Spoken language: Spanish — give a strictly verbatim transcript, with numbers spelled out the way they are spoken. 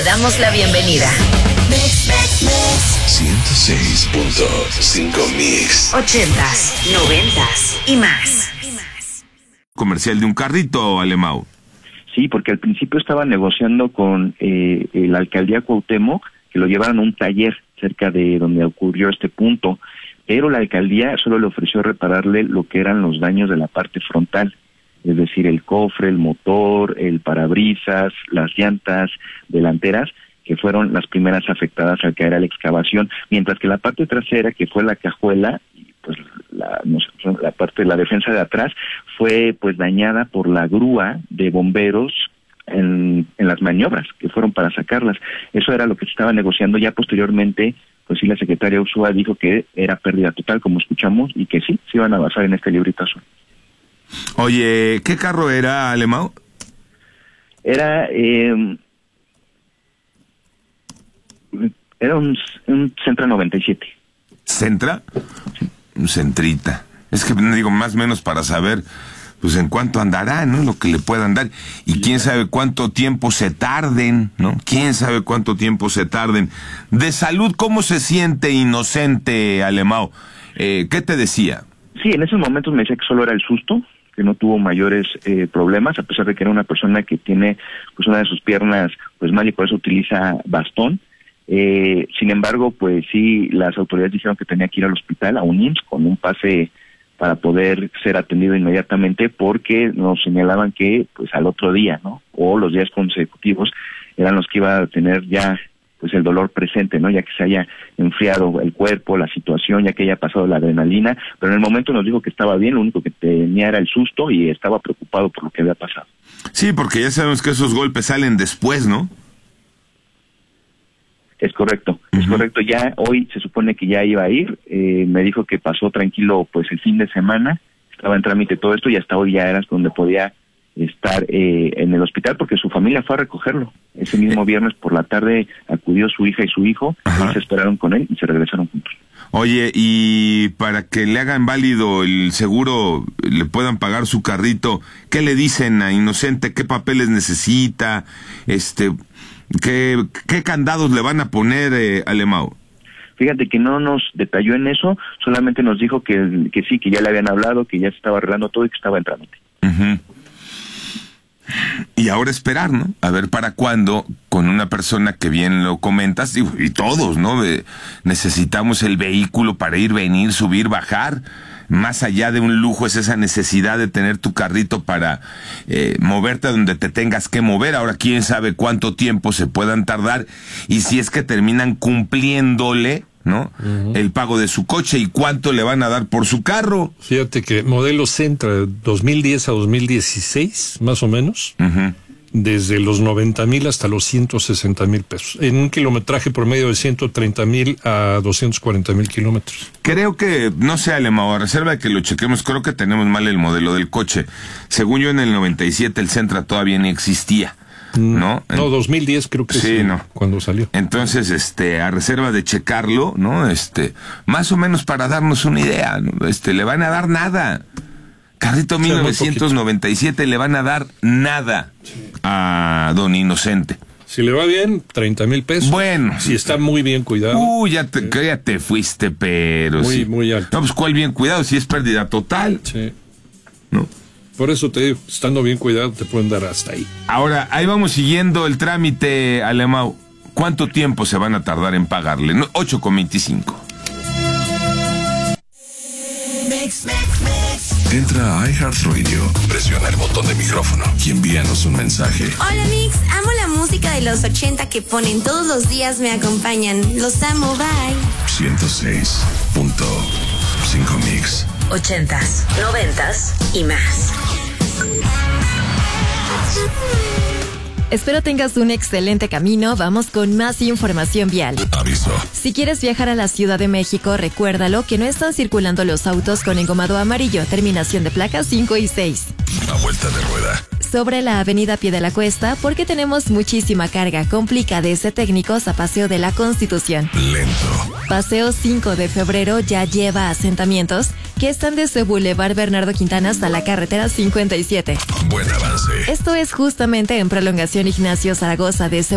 Te damos la bienvenida. ciento seis punto cinco Mix. Ochentas, noventas y más. Comercial de un carrito, Alemão. Sí, porque al principio estaba negociando con eh, la alcaldía Cuauhtémoc que lo llevaran a un taller cerca de donde ocurrió este punto, pero la alcaldía solo le ofreció repararle lo que eran los daños de la parte frontal, es decir, el cofre, el motor, el parabrisas, las llantas delanteras, que fueron las primeras afectadas al caer a la excavación, mientras que la parte trasera, que fue la cajuela, pues la, no sé, la parte de la defensa de atrás, fue pues dañada por la grúa de bomberos en, en las maniobras que fueron para sacarlas. Eso era lo que se estaba negociando. Ya posteriormente, pues sí, la secretaria Ursúa dijo que era pérdida total, como escuchamos, y que sí, se iban a basar en este librito azul. Oye, ¿qué carro era, Alemão? Era... Eh, Era un, un Sentra noventa y siete. ¿Sentra? Un Sentrita. Es que digo, más o menos para saber, pues en cuánto andará, ¿no? Lo que le puedan dar. Y quién sabe cuánto tiempo se tarden, ¿no? Quién sabe cuánto tiempo se tarden. De salud, ¿cómo se siente Inocente, Alemão? Eh, ¿Qué te decía? Sí, en esos momentos me decía que solo era el susto, que no tuvo mayores eh, problemas, a pesar de que era una persona que tiene pues una de sus piernas pues mal y por eso utiliza bastón. Eh, sin embargo, pues sí, las autoridades dijeron que tenía que ir al hospital, a un I M S S, con un pase para poder ser atendido inmediatamente, porque nos señalaban que pues al otro día, ¿no? O los días consecutivos eran los que iba a tener ya pues el dolor presente, ¿no? Ya que se haya enfriado el cuerpo, la situación, ya que haya pasado la adrenalina, pero en el momento nos dijo que estaba bien, lo único que tenía era el susto y estaba preocupado por lo que había pasado. Sí, porque ya sabemos que esos golpes salen después, ¿no? Es correcto, uh-huh. es correcto. Ya hoy se supone que ya iba a ir, eh, me dijo que pasó tranquilo pues el fin de semana, estaba en trámite todo esto y hasta hoy ya era donde podía estar eh, en el hospital porque su familia fue a recogerlo. Ese mismo viernes por la tarde acudió su hija y su hijo, y se esperaron con él y se regresaron juntos. Oye, y para que le hagan válido el seguro, le puedan pagar su carrito, ¿qué le dicen a Inocente? ¿Qué papeles necesita? Este... ¿Qué, qué candados le van a poner, eh, Alemão? Fíjate que no nos detalló en eso, solamente nos dijo que, que sí, que ya le habían hablado, que ya se estaba arreglando todo y que estaba en trámite. Uh-huh. Y ahora esperar, ¿no? A ver para cuándo, con una persona que bien lo comentas, y, y todos, ¿no? De, necesitamos el vehículo para ir, venir, subir, bajar. Más allá de un lujo es esa necesidad de tener tu carrito para eh, moverte a donde te tengas que mover. Ahora quién sabe cuánto tiempo se puedan tardar y si es que terminan cumpliéndole, ¿no? Uh-huh. El pago de su coche y cuánto le van a dar por su carro. Fíjate que modelo Sentra dos mil diez a dos mil dieciséis, más o menos, uh-huh. desde los noventa mil hasta los ciento sesenta mil pesos, en un kilometraje promedio de ciento treinta mil a doscientos cuarenta mil kilómetros. Creo que, no sé, Alemão, a reserva de que lo chequemos, creo que tenemos mal el modelo del coche. Según yo, en el noventa y siete el Sentra todavía ni existía, ¿no? No, dos mil diez creo que sí, sí, no. Cuando salió. Entonces, este, a reserva de checarlo, ¿no? Este, más o menos para darnos una idea, ¿no? Este, le van a dar nada. Carrito mil novecientos noventa y siete le van a dar nada a don Inocente. Si le va bien, treinta mil pesos. Bueno. Si está muy bien cuidado. Uy, ya te, sí. ya te fuiste, pero muy, sí. Muy alto. No, pues cuál bien cuidado, si es pérdida total. Sí. ¿No? Por eso te digo, estando bien cuidado, te pueden dar hasta ahí. Ahora, ahí vamos siguiendo el trámite, Alemão. ¿Cuánto tiempo se van a tardar en pagarle? No, ocho con veinticinco. Entra a iHeartRadio, presiona el botón de micrófono y envíanos un mensaje. Hola Mix, amo la música de los ochenta que ponen todos los días, me acompañan. Los amo, bye. ciento seis punto cinco Mix. Ochentas, noventas y más. Espero tengas un excelente camino. Vamos con más información vial. Aviso. Si quieres viajar a la Ciudad de México, recuérdalo que no están circulando los autos con engomado amarillo, terminación de placas cinco y seis. A vuelta de rueda. Sobre la avenida Pie de la Cuesta, porque tenemos muchísima carga. Complica desde Técnicos a Paseo de la Constitución. Lento. Paseo cinco de febrero ya lleva asentamientos que están desde Boulevard Bernardo Quintana hasta la carretera cincuenta y siete. Buen avance. Esto es justamente en prolongación Ignacio Zaragoza de